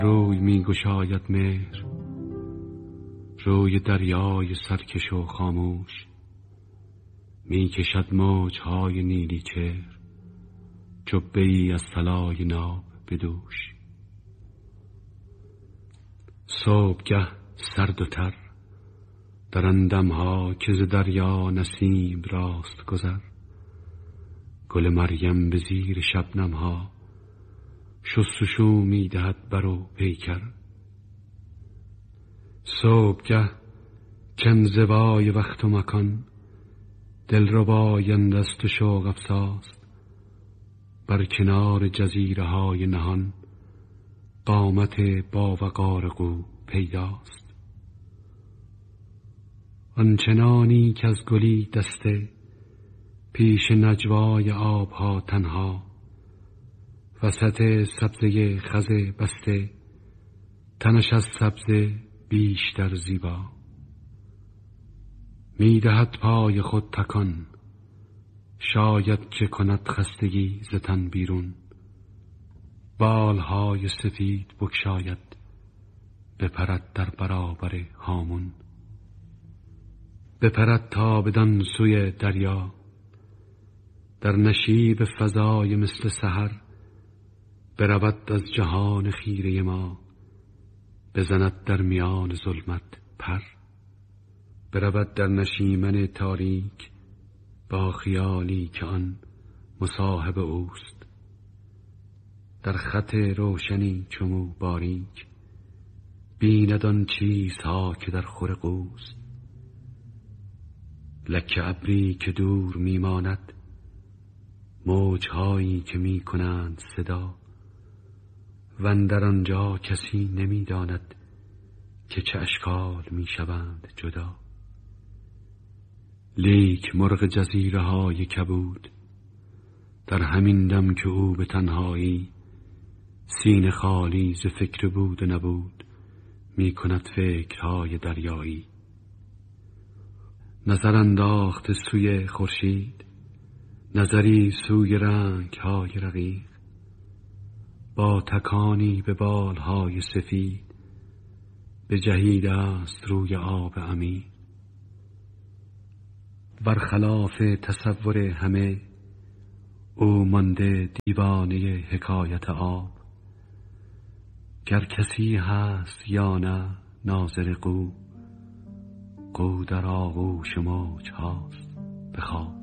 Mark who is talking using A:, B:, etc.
A: روی می گشاید مهر، روی دریای سرکش و خاموش، می کشد موجهای نیلی چهر، جبه ای از طلای ناب به دوش. صبحگه سرد و تر در آن دمها که ز دریا نسیم راست گذر، گل مریم به زیر شبنمها شستشو می دهد بر و پیکر. صبحگه کانزوای وقت و مکان، دلرباینده است و شوق افزاست، بر کنار جزیره های نهان قامت باوقار قو پیداست. آنچنانی که از گلی دسته پیش نجوای آبها تنها، وسط سبزه خز بسته تنش از سبزه بیشتر زیبا. می دهد پای خود تکان، شاید که کند خستگی ز تن بیرون، بالهای سفید بگشاید بپرد در برابر هامون. بپرد تا بدان سوی دریا، در نشیب فضای مثل سحر برود از جهان خیره ما، بزند در میان ظلمت پر. برود در نشیمن تاریک با خیالی که آن مصاحب اوست، در خط روشنی چمو باریک بیند آن چیزها که در خور قوست. لکه ابری که دور میماند، موجهایی که می کنند صدا، و اندر آنجا کسی نمیداند که چه اشکال می شوند جدا. لیک مرغ جزیره های کبود در همین دم که او به تنهایی سینه خالی ز فکر بود و نبود می کند فکرهای دریایی. نظر انداخته سوی خورشید، نظری سوی رنگ های رقیق، با تکانی به بالهای سفید بجهیده است روی آب عمیق. برخلاف تصور همه او مانده دیوانه حکایت آب، گر کسی هست یا نه ناظر قو، قو در آغوش موج هاست به خواب.